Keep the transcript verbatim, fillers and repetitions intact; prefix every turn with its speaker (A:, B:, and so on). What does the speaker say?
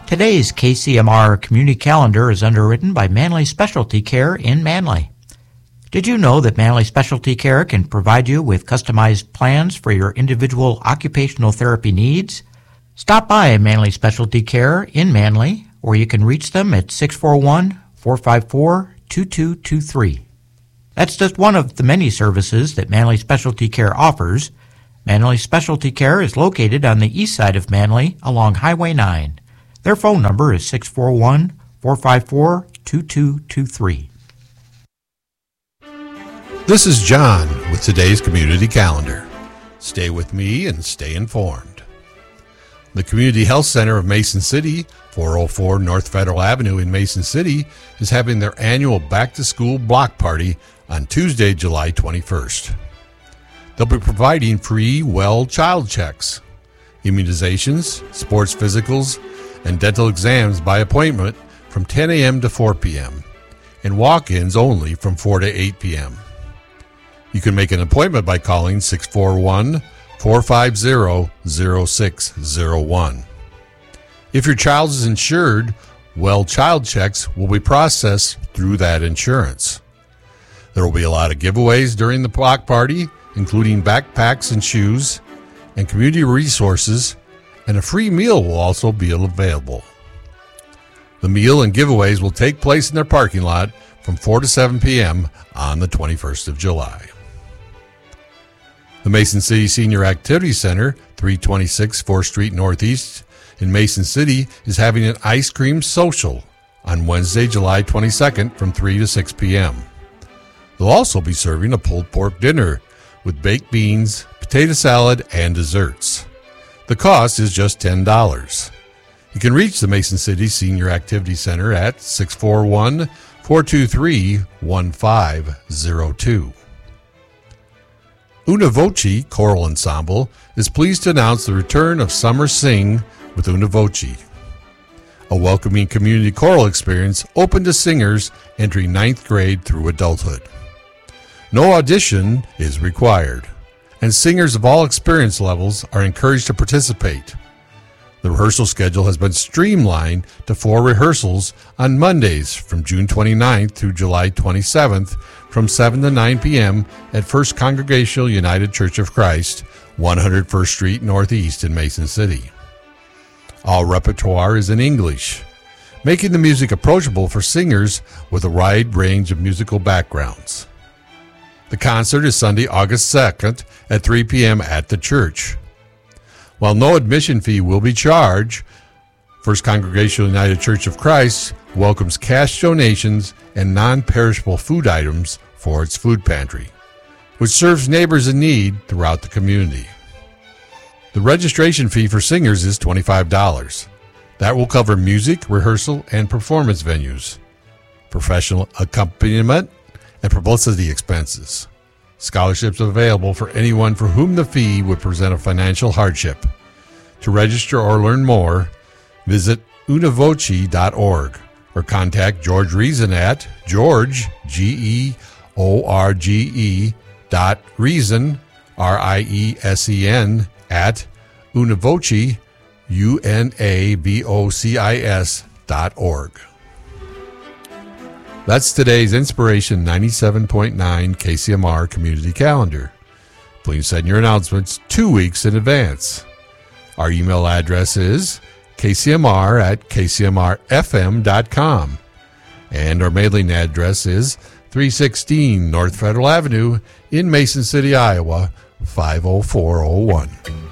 A: Today's K C M R Community Calendar is underwritten by Manley Specialty Care in Manley. Did you know that Manley Specialty Care can provide you with customized plans for your individual occupational therapy needs? Stop by Manley Specialty Care in Manley, or you can reach them at six four one, four five four, two two two three. That's just one of the many services that Manley Specialty Care offers. Manley Specialty Care is located on the east side of Manley along Highway nine. Their phone number is six four one, four five four, two two two three.
B: This is John with today's Community Calendar. Stay with me and stay informed. The Community Health Center of Mason City, four oh four North Federal Avenue in Mason City, is having their annual back-to-school block party on Tuesday, July twenty-first. They'll be providing free well child checks, immunizations, sports physicals, and dental exams by appointment from ten a.m. to four p.m. and walk-ins only from four to eight p.m. You can make an appointment by calling six four one, four five zero, zero six zero one. If your child is insured, well child checks will be processed through that insurance. There will be a lot of giveaways during the block party, including backpacks and shoes, and community resources, and a free meal will also be available. The meal and giveaways will take place in their parking lot from four to seven p.m. on the twenty-first of July. The Mason City Senior Activity Center, three twenty-six fourth Street Northeast in Mason City, is having an ice cream social on Wednesday, July twenty-second from three to six p.m. They'll also be serving a pulled pork dinner with baked beans, potato salad, and desserts. The cost is just ten dollars. You can reach the Mason City Senior Activity Center at six four one, four two three, one five zero two. Una Voce Choral Ensemble is pleased to announce the return of Summer Sing with Una Voce, a welcoming community choral experience open to singers entering ninth grade through adulthood. No audition is required, and singers of all experience levels are encouraged to participate. The rehearsal schedule has been streamlined to four rehearsals on Mondays from June twenty-ninth through July twenty-seventh from seven to nine p.m. at First Congregational United Church of Christ, one hundred first Street Northeast in Mason City. All repertoire is in English, making the music approachable for singers with a wide range of musical backgrounds. The concert is Sunday, August second at three p.m. at the church. While no admission fee will be charged, First Congregational United Church of Christ welcomes cash donations and non-perishable food items for its food pantry, which serves neighbors in need throughout the community. The registration fee for singers is twenty-five dollars. That will cover music, rehearsal, and performance venues, professional accompaniment, and publicity expenses. Scholarships available for anyone for whom the fee would present a financial hardship. To register or learn more, visit una voce dot org or contact George Reason at George, G E O R G E, dot Reason, R I E S E N, at unavoci, U N A V O C I S, dot org. That's today's Inspiration ninety-seven point nine K C M R Community Calendar. Please send your announcements two weeks in advance. Our email address is k c m r at k c m r f m dot com, and our mailing address is three sixteen North Federal Avenue in Mason City, Iowa, five oh four oh one.